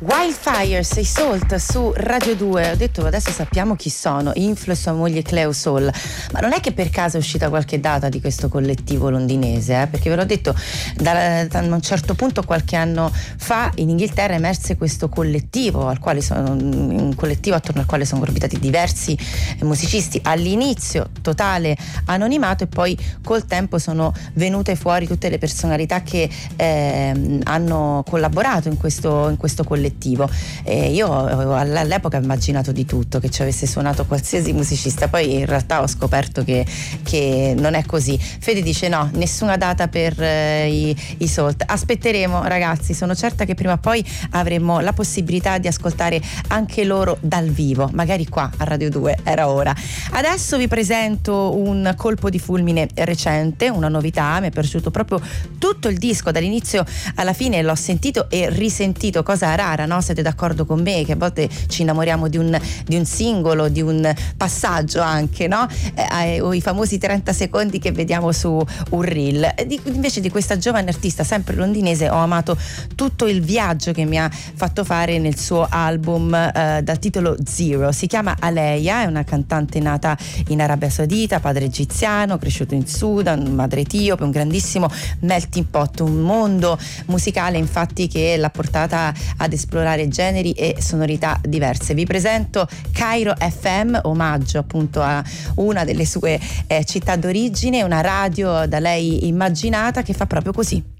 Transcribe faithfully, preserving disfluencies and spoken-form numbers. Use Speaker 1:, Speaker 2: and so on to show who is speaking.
Speaker 1: Wildfire, sei Salt su Radio due. Ho detto adesso sappiamo chi sono, Inflo e sua moglie Cleo Sol, ma non è che per caso è uscita qualche data di questo collettivo londinese, eh? Perché ve l'ho detto, da, da un certo punto qualche anno fa in Inghilterra emerse questo collettivo al quale sono un collettivo attorno al quale sono orbitati diversi musicisti, all'inizio totale anonimato e poi col tempo sono venute fuori tutte le personalità che eh, hanno collaborato in questo, in questo collettivo. E io all'epoca ho immaginato di tutto, che ci avesse suonato qualsiasi musicista, poi in realtà ho scoperto che, che non è così. Fede dice no, nessuna data per eh, i, i Salt. Aspetteremo, ragazzi, sono certa che prima o poi avremo la possibilità di ascoltare anche loro dal vivo, magari qua a Radio due, era ora. Adesso vi presento un colpo di fulmine recente, una novità, mi è piaciuto proprio tutto il disco dall'inizio alla fine, l'ho sentito e risentito, cosa rara, no? Siete d'accordo con me che a volte ci innamoriamo di un, di un singolo, di un passaggio anche, no? Eh, o i famosi trenta secondi che vediamo su un reel. Di, invece di questa giovane artista sempre londinese ho amato tutto il viaggio che mi ha fatto fare nel suo album eh, dal titolo Zero. Si chiama Aleia, è una cantante nata in Arabia Saudita, padre egiziano, cresciuto in Sudan, madre etiope, un grandissimo melting pot, un mondo musicale infatti che l'ha portata ad esplorare generi e sonorità diverse. Vi presento Cairo F M, omaggio appunto a una delle sue eh, città d'origine, una radio da lei immaginata che fa proprio così.